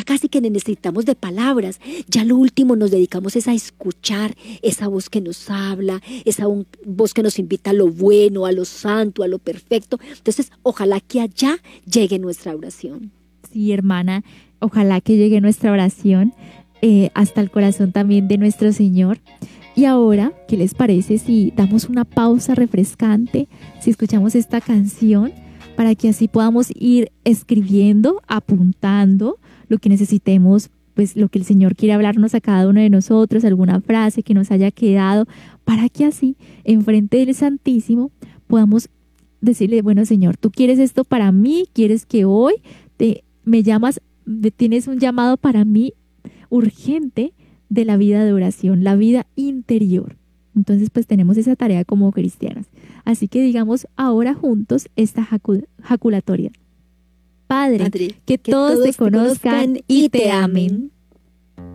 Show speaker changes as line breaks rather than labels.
casi que necesitamos de palabras, ya lo último nos dedicamos es a escuchar esa voz que nos habla, esa voz que nos invita a lo bueno, a lo santo, a lo perfecto. Entonces, ojalá que allá llegue nuestra oración.
Sí, hermana, ojalá que llegue nuestra oración hasta el corazón también de nuestro Señor. Y ahora, ¿qué les parece si damos una pausa refrescante, si escuchamos esta canción, para que así podamos ir escribiendo, apuntando lo que necesitemos, pues lo que el Señor quiere hablarnos a cada uno de nosotros, alguna frase que nos haya quedado, para que así, enfrente del Santísimo, podamos decirle, bueno, Señor, tú quieres esto para mí, quieres que hoy me llamas, tienes un llamado para mí urgente de la vida de oración, la vida interior. Entonces, pues tenemos esa tarea como cristianas. Así que digamos ahora juntos esta jaculatoria. Padre, que todos te conozcan y te amen.